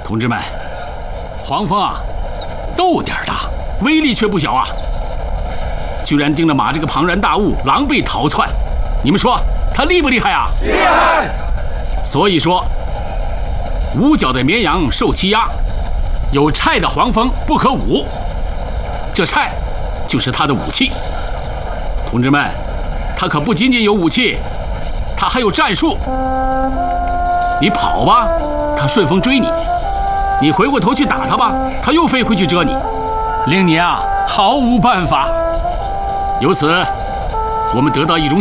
同志们，黄蜂啊，斗点大，威力却不小啊！居然盯着马这个庞然大物，狼狈逃窜。你们说他厉不厉害啊？ 厉害！ 所以说，无角的绵羊受欺压，有菜的黄蜂不可侮。这菜就是他的武器。同志们，他可不仅仅有武器，他还有战术。你跑吧，他顺风追你；你回过头去打他吧，他又飞回去蛰你，令你啊毫无办法。由此，我们得到一种